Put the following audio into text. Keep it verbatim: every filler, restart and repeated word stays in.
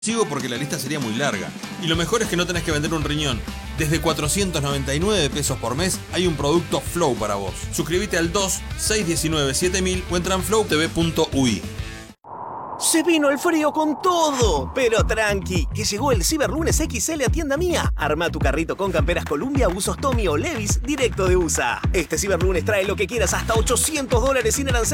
Sigo porque la lista sería muy larga. Y lo mejor es que no tenés que vender un riñón. Desde cuatrocientos noventa y nueve pesos por mes hay un producto Flow para vos. Suscríbete al dos seis uno nueve siete mil o entra en flow t v punto u i. Se vino el frío con todo, pero tranqui, que llegó el Ciberlunes X L a tienda mía. Arma tu carrito con camperas Columbia, usos Tommy o Levi's directo de U S A. Este Ciberlunes trae lo que quieras hasta ochocientos dólares sin arancel.